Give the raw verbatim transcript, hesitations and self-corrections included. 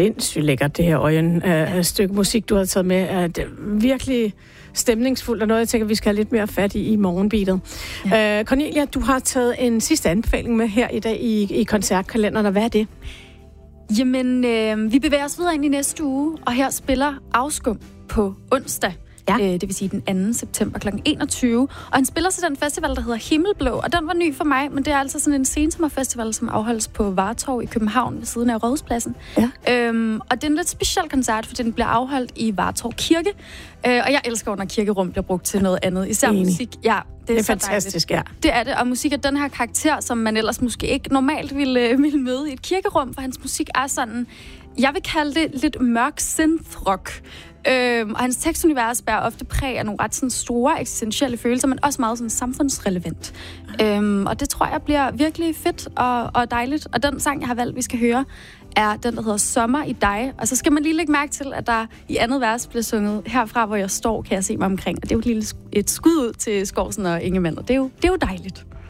sindssygt lækkert, det her Øjen øh, stykke musik, du har taget med. Er det virkelig stemningsfuldt, og noget, jeg tænker, vi skal have lidt mere fat i i morgenbeatet. Ja. Øh, Cornelia, du har taget en sidste anbefaling med her i dag i, i koncertkalenderen, og hvad er det? Jamen, øh, vi bevæger os videre ind i næste uge, og her spiller Afskum på onsdag. Ja. Øh, det vil sige den anden september klokken enogtyve. Og han spiller til den festival, der hedder Himmelblå, og den var ny for mig, men det er altså sådan en sensommerfestival, som afholdes på Vartov i København ved siden af Rådhuspladsen. Ja. Øhm, og det er en lidt speciel koncert, for den bliver afholdt i Vartov Kirke. Øh, og jeg elsker, når kirkerum bliver brugt til noget andet. Især Enig. musik. Ja, det er, det er så fantastisk, dejligt. Ja. Det er det, og musik er den her karakter, som man ellers måske ikke normalt ville, ville møde i et kirkerum, for hans musik er sådan, jeg vil kalde det lidt mørk synth-rock. Øhm, og hans tekstunivers bærer ofte præg af nogle ret sådan, store eksistentielle følelser, men også meget sådan, samfundsrelevant. Ja. Øhm, og det tror jeg bliver virkelig fedt og, og dejligt. Og den sang, jeg har valgt, vi skal høre, er den, der hedder Sommer i dig. Og så skal man lige lægge mærke til, at der i andet vers bliver sunget, herfra hvor jeg står, kan jeg se mig omkring. Og det er jo et lille et skud ud til Skovsen og Ingemann, og det er jo, det er jo dejligt.